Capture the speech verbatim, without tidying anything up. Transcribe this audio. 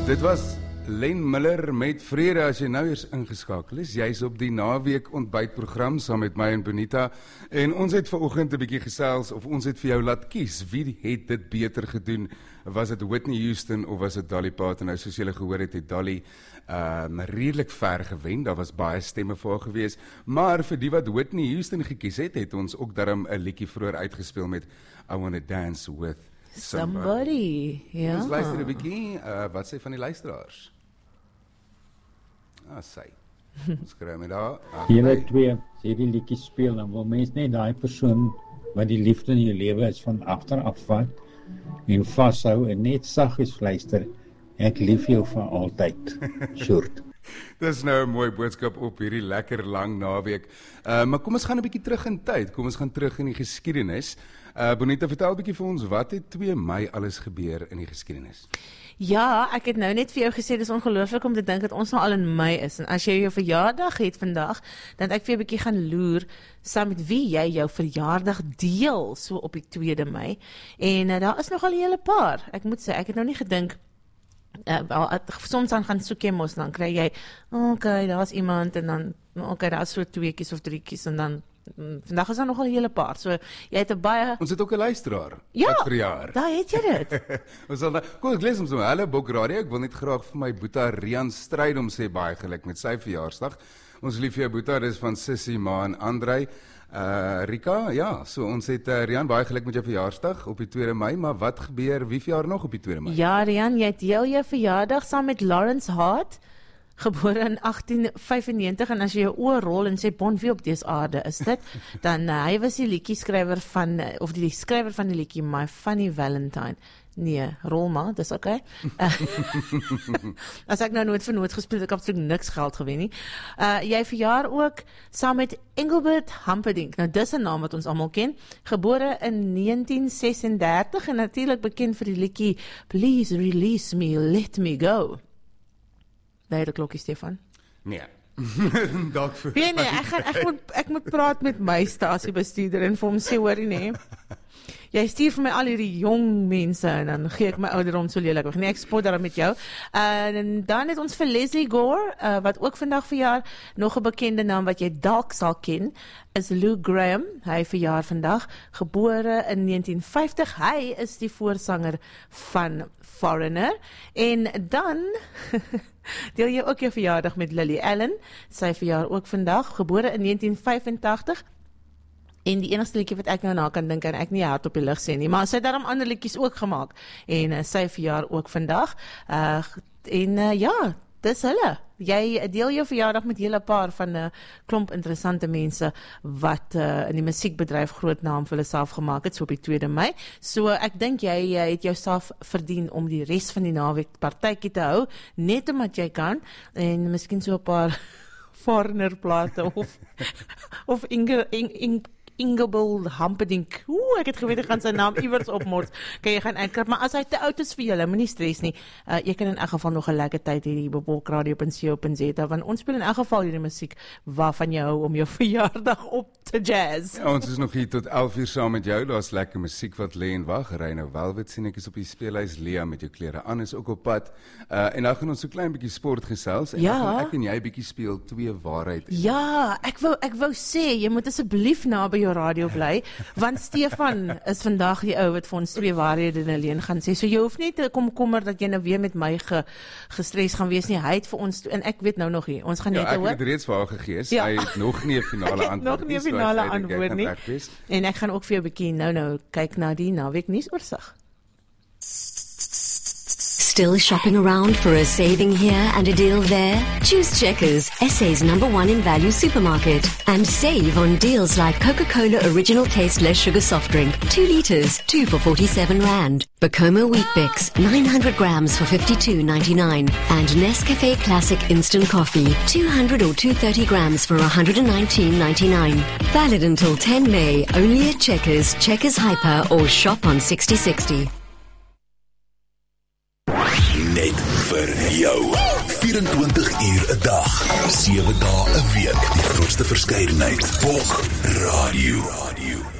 Dit was Len Miller met Vrede. As jy nou eers ingeskakel is, jy is op die naweek ontbytprogram saam met my en Bonita, en ons het vanoggend 'n bietjie gesels, of ons het vir jou laat kies, wie het dit beter gedoen? Was dit Whitney Houston of was dit Dolly Parton? Nou, soos julle gehoor het, het Dolly um, redelik ver gewen, daar was baie stemme vir haar gewees, maar vir die wat Whitney Houston gekies het, het ons ook daarom 'n liedjie vroeër uitgespeel met I Wanna Dance With Somebody. Somebody, ja. Ons luister 'n bietjie, uh, wat sê van die luisteraars? Ah, sy. Skryf my daar. Julle twee, as jy die liedjie speel, dan wil mens net daai persoon wat die liefde in jou lewe is van agter af vat en vashou en net saggies fluister, ek lief jou vir altyd. Short. Dis nou 'n mooi boodskap op hierdie lekker lang naweek. Uh, maar kom ons gaan 'n bietjie terug in tyd. Kom ons gaan terug in die geskiedenis. Uh, Bonita, vertel 'n bietjie vir ons, wat het twee Mei alles gebeur in die geskiedenis? Ja, ek het nou net vir jou gesê, dis ongelooflik om te dink dat ons nou al in Mei is. En as jy jou verjaardag het vandag, dan het ek vir jou 'n bietjie gaan loer saam met wie jy jou verjaardag deel, so op die tweede Mei. En uh, daar is nogal 'n hele paar. Ek moet sê, ek het nou nie gedink, Uh, wel, soms dan gaan soek jy mos, dan kry jy, oké, okay, daar is iemand, en dan, oké, okay, daar is so tweekies of driekies, en dan, mm, vandag is daar nogal 'n hele paar, so, jy het 'n baie... Ons het ook 'n luisteraar, ja, wat verjaar. Daar het jy dit. Ons sal, kom ek lees ons so, hulle Bok Radio, ek wil net graag vir my boeta Rian Strydom sê baie geluk met sy verjaarsdag. Ons lief vir jou boeta, dis van Sissie, Ma en Andrei. Uh, Rika, ja, so ons het uh, Rian, baie geluk met jou verjaarsdag op die tweede Mei, maar wat gebeur, wie verjaar nog op die tweede Mei? Ja, Rian, jy deel jou verjaardag saam met Lawrence Hart, gebore in agtien vyfennegentig, en as jy jou oor rol en sê, bon, wie op dese aarde is dit, dan uh, hy was die liedjie-skrywer van, of die skrywer van die liedjie My Funny Valentine. Nee, rol maar, dis oké. Okay. As ek nou nooit vir nood gespeel, ek het absoluut niks geld gewen nie. Uh, jy verjaar ook saam met Engelbert Humperdinck. Nou, dis 'n naam wat ons almal ken. Gebore in negentien sesendertig en natuurlik bekend vir die liedjie Please Release Me, Let Me Go. Daar het 'n klokkie, Stefan. Nee. Dalk vir. Nee, nee, ek gaan ek moet ek moet praat met my stasiebestuurder en vir hom sê, hoorie nee. Jy stuur vir my al hierdie jong mense en dan gee ek my ouderdom so lelik weg. Nee, ek spot daar met jou. Uh, en dan het ons vir Leslie Gore, uh, wat ook vandag verjaar, nog 'n bekende naam wat jy dalk sal ken, is Lou Graham. Hy verjaar vandag, gebore in negentien vyftig. Hy is die voorsanger van Foreigner. En dan deel jy ook jou verjaardag met Lily Allen. Sy verjaar ook vandag, gebore in negentien vyfentagtig. En die enigste liedjie wat ek nou na kan dink, en ek nie hard op die lig sê nie, maar sy het daarom ander liedjies ook gemaak, en uh, sy verjaar ook vandag, uh, en uh, ja, dis hulle. Jy deel jou verjaardag met 'n hele paar van 'n uh, klomp interessante mense, wat uh, in die musiekbedryf groot naam vir hulle self gemaak het, so op die tweede Mei, so ek dink jy uh, het jouself verdien om die res van die naweek partytjie te hou, net omdat jy kan, en miskien so 'n paar Foreigner plate, of, of Inge, Inge, Inge Engelbert Humperdinck. Oeh, ek het geweet ek gaan sy naam iewers opmors. Kan jy gaan uitkrap, maar as hy te oud is vir julle, moenie stres nie. Uh, jy kan in elk geval nog 'n lekker tyd hê hier by bok radio punt co punt za, want ons speel in elk geval hierdie musiek waarvan jy hou om jou verjaardag op te jazz. Ja, ons is nog hier tot elf uur saam met jou. Daar's lekker musiek wat lê en wag. Reino Welwit sien ek is op die speelhuis. Lea met jou klere aan is ook op pad. Uh, en dan gaan ons so klein bietjie sport gesels, en ja, dan gaan ek en jy bietjie speel twee waarheid. Ja, ek wou ek wou sê jy moet asseblief na by jou radio bly, want Stefan is vandag die ou wat vir ons twee waarhede en alleen gaan sê, so jy hoef nie te kom kommer dat jy nou weer met my ge, gestres gaan wees nie, hy het vir ons, en ek weet nou nog nie, ons gaan net ja, ek hoor. het reeds vir haar gegee, ja. hy het nog nie 'n finale antwoord nog nie 'n finale so antwoord nie, en ek gaan ook vir jou 'n bietjie nou nou kyk na die naweek nuusoorslag. Still shopping around for a saving here and a deal there? Choose Checkers, S A's number one in value supermarket, and save on deals like Coca-Cola Original Taste Less Sugar Soft Drink, two litres, two for forty-seven rand. Bacoma Wheat Bix, nine hundred grams for fifty-two ninety-nine, and Nescafe Classic Instant Coffee, two hundred or two hundred thirty grams for one hundred nineteen ninety-nine. Valid until ten May, only at Checkers, Checkers Hyper, or shop on sixty sixty. Net vir jou. vyerentwintig uur 'n dag, sewe dae 'n week. Die grootste verskeidenheid. Bok Radio.